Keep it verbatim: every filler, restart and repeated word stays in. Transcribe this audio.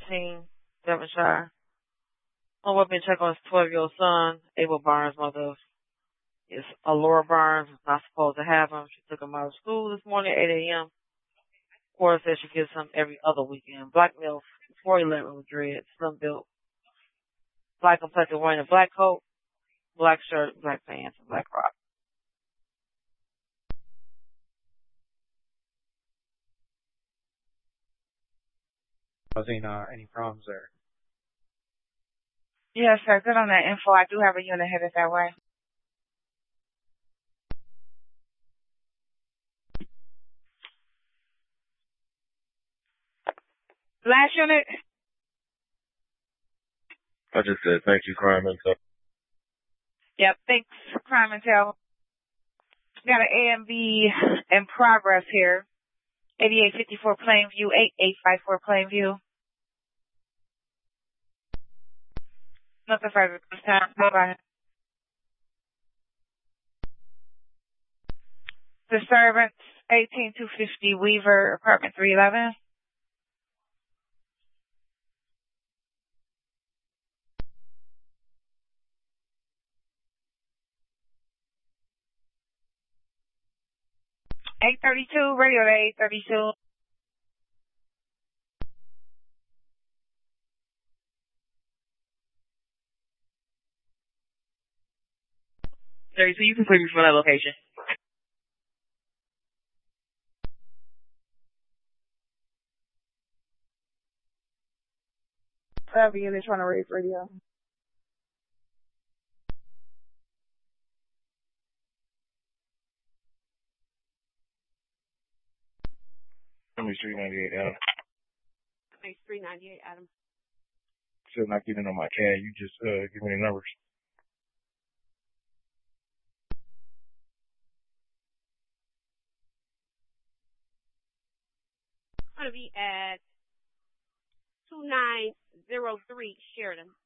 eighteen, Devonshire. On what been check on his twelve-year-old son, Abel Barnes' mother is Alora Barnes, is not supposed to have him. She took him out of school this morning at eight a.m. Cora says she gives him every other weekend. Black male, four eleven with dreads, slim built, black complected, wearing a black coat, black shirt, black pants, and black rock. Causing uh, any problems there? Yes, sir. Good on that info. I do have a unit headed that way. Last unit? I just said thank you, Crime Intel. Yep, thanks, Crime Intel. Got an A M B in progress here. eighty-eight fifty-four Plainview, eighty-eight fifty-four Plainview. Nothing further this time. Bye-bye. Disturbance, eighteen two fifty Weaver, apartment three eleven. eight thirty-two, radio to eight thirty-two. thirty-two, you can put me from that location. Whatever unit trying to raise radio. three ninety-eight, Adam. three ninety-eight, Adam. Still not getting on my C A D. You just uh, give me the numbers. It's going to be at two nine zero three Sheridan.